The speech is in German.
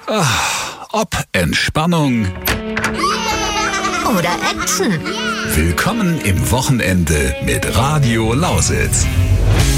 Ob Entspannung oder Action. Willkommen im Wochenende mit Radio Lausitz.